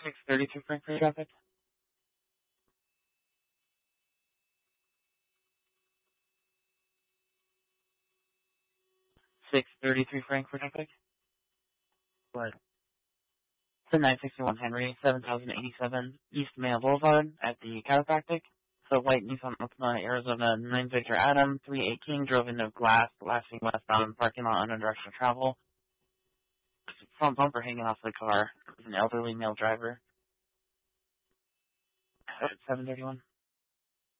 632 Frankfurt traffic. 633 Frankfurt traffic. What? To 961 Henry, 7087 East Mayo Boulevard at the Chiropractic. So white Nissan Altima, Arizona, 9 Victor Adam, 38 King, drove into glass, blasting westbound parking lot under direction of travel. Front bumper hanging off the car. It was an elderly male driver. 731.